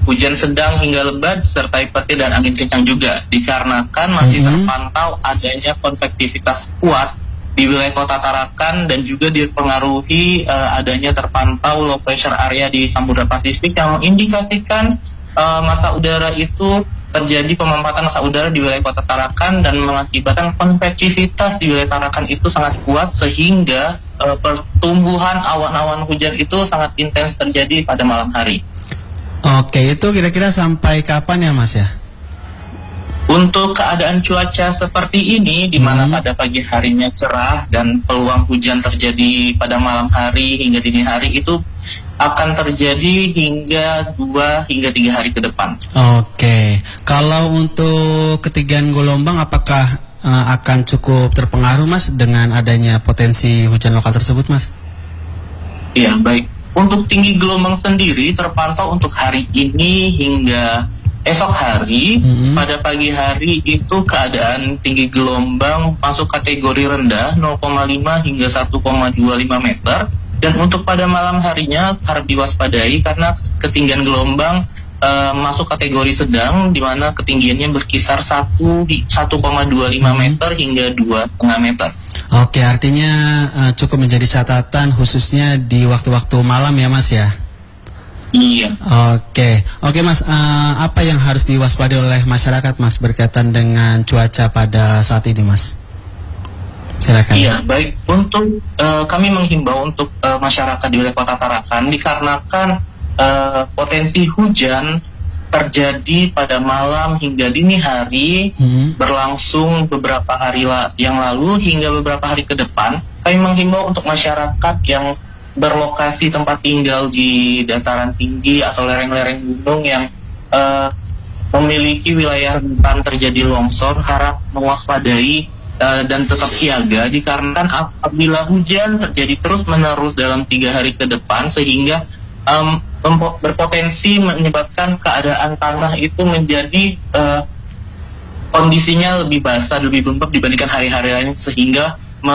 hujan sedang hingga lebat disertai petir dan angin kencang juga, dikarenakan masih terpantau adanya konvektivitas kuat di wilayah Kota Tarakan dan juga dipengaruhi adanya terpantau low pressure area di Samudra Pasifik yang mengindikasikan massa udara itu terjadi pemampatan massa udara di wilayah Kota Tarakan dan mengakibatkan konvektivitas di wilayah Tarakan itu sangat kuat sehingga pertumbuhan awan-awan hujan itu sangat intens terjadi pada malam hari. Oke, itu kira-kira sampai kapan ya Mas ya? Untuk keadaan cuaca seperti ini, di mana pada pagi harinya cerah dan peluang hujan terjadi pada malam hari hingga dini hari itu akan terjadi hingga 2 hingga 3 hari ke depan. Oke, kalau untuk ketinggian gelombang apakah akan cukup terpengaruh Mas dengan adanya potensi hujan lokal tersebut Mas? Iya, baik. Untuk tinggi gelombang sendiri terpantau untuk hari ini hingga esok hari. Pada pagi hari itu keadaan tinggi gelombang masuk kategori rendah 0,5 hingga 1,25 meter. Dan untuk pada malam harinya harap diwaspadai karena ketinggian gelombang masuk kategori sedang, di mana ketinggiannya berkisar 1,25 meter hingga 2,5 meter. Oke, artinya cukup menjadi catatan khususnya di waktu-waktu malam ya Mas ya? Iya. Oke Mas, apa yang harus diwaspadai oleh masyarakat Mas berkaitan dengan cuaca pada saat ini Mas? Silakan. Iya, baik. Untuk kami menghimbau untuk masyarakat di wilayah Kota Tarakan dikarenakan potensi hujan terjadi pada malam hingga dini hari berlangsung beberapa hari yang lalu hingga beberapa hari ke depan. Kami menghimbau untuk masyarakat yang berlokasi tempat tinggal di dataran tinggi atau lereng-lereng gunung yang memiliki wilayah rentan terjadi longsor harap mewaspadai dan tetap siaga dikarenakan apabila hujan terjadi terus-menerus dalam 3 hari ke depan sehingga berpotensi menyebabkan keadaan tanah itu menjadi kondisinya lebih basah, lebih lembab dibandingkan hari-hari lain sehingga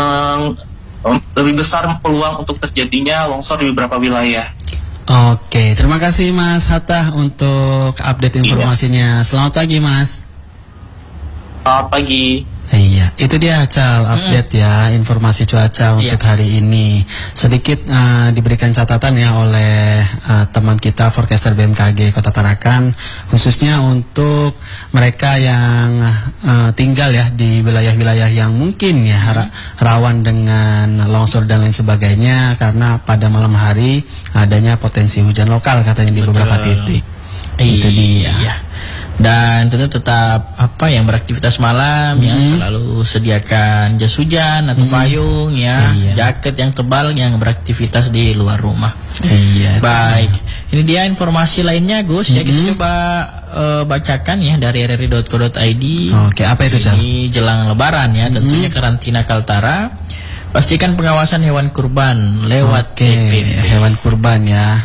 lebih besar peluang untuk terjadinya longsor di beberapa wilayah. Oke, terima kasih Mas Hatta untuk update informasinya. Selamat pagi Mas. Selamat pagi. Iya, itu dia Cal update ya informasi cuaca untuk hari ini. Sedikit diberikan catatan ya oleh teman kita forecaster BMKG Kota Tarakan, khususnya untuk mereka yang tinggal ya di wilayah-wilayah yang mungkin ya rawan dengan longsor dan lain sebagainya karena pada malam hari adanya potensi hujan lokal katanya di beberapa titik. Itu dia. Dan tentu tetap yang beraktivitas malam ya selalu sediakan jas hujan atau payung ya, jaket yang tebal yang beraktivitas di luar rumah. Baik, ini dia informasi lainnya Gus ya, kita coba bacakan ya dari rri.co.id. Oke, apa itu Cal? Ini jelang lebaran ya, tentunya karantina Kaltara. Pastikan pengawasan hewan kurban lewat TPP. Hewan kurban ya.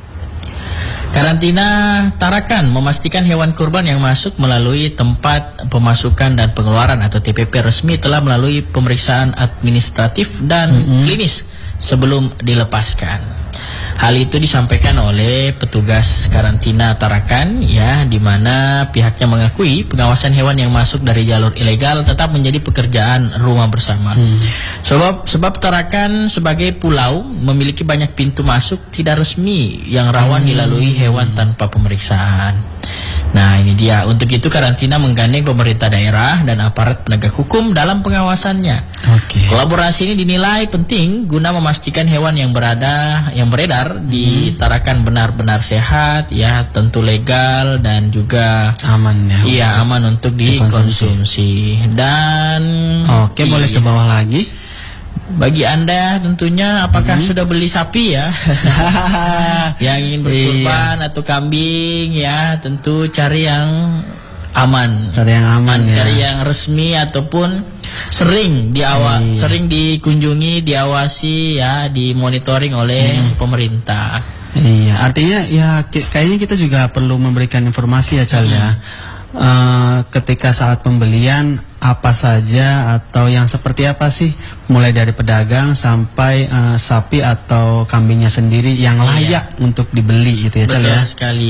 Karantina Tarakan memastikan hewan kurban yang masuk melalui tempat pemasukan dan pengeluaran atau TPP resmi telah melalui pemeriksaan administratif dan klinis sebelum dilepaskan. Hal itu disampaikan oleh petugas karantina Tarakan ya, di mana pihaknya mengakui pengawasan hewan yang masuk dari jalur ilegal tetap menjadi pekerjaan rumah bersama. Sebab Tarakan sebagai pulau memiliki banyak pintu masuk tidak resmi yang rawan dilalui hewan tanpa pemeriksaan. Nah ini dia, untuk itu karantina menggandeng pemerintah daerah dan aparat penegak hukum dalam pengawasannya. Kolaborasi ini dinilai penting guna memastikan hewan yang beredar di Tarakan benar-benar sehat ya, tentu legal dan juga aman ya. Iya, aman untuk dikonsumsi. Dan boleh ke bawah lagi. Bagi Anda tentunya apakah sudah beli sapi ya yang ingin berkurban atau kambing ya, tentu cari yang aman. Cari yang aman ya. Cari yang resmi ataupun sering sering dikunjungi, diawasi ya, dimonitoring oleh pemerintah. Iya, artinya ya kayaknya kita juga perlu memberikan informasi ya Cal ya. Ketika saat pembelian apa saja atau yang seperti apa sih, mulai dari pedagang sampai sapi atau kambingnya sendiri yang layak untuk dibeli gitu ya Cal ya. Betul sekali.